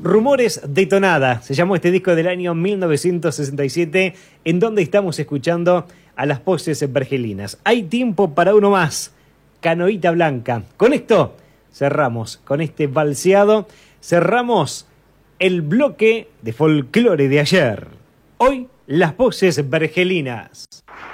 Rumores de Tonada, se llamó este disco del año 1967, en donde estamos escuchando a las Voces Vergelinas. Hay tiempo para uno más, Canoita Blanca. Con esto cerramos, con este valseado, cerramos el bloque de folclore de ayer. Hoy, las Voces Vergelinas.